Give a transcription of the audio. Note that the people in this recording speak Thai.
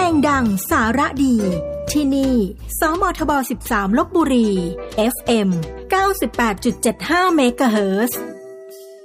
งดังสาระดีที่นี่สมทบ 13 ลพบุรี FM 98.75 เมกะเฮิรตซ์